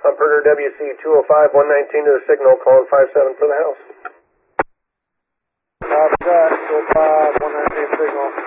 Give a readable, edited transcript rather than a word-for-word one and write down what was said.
Humperger WC 205-119 to the signal, calling 57 for the house. Copy that, 205-119 signal.